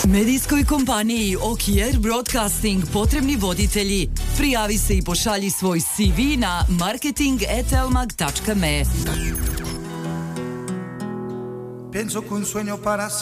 Medijskoj kompaniji Okier Broadcasting potrebni voditelji. Prijavi se i pošalji svoj CV na marketing@elmag.me. Pienso que un sueño para